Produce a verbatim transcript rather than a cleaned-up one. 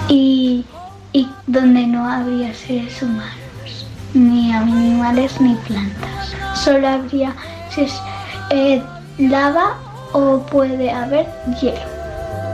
y, y donde no habría seres humanos, ni animales ni plantas. Solo habría si es, eh, lava o puede haber hielo.